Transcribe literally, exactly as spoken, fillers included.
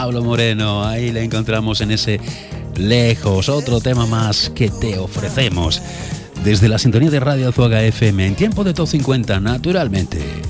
Pablo Moreno. Ahí le encontramos en ese Lejos, otro tema más que te ofrecemos desde la sintonía de Radio Azuaga F M en tiempo de Top cincuenta, naturalmente.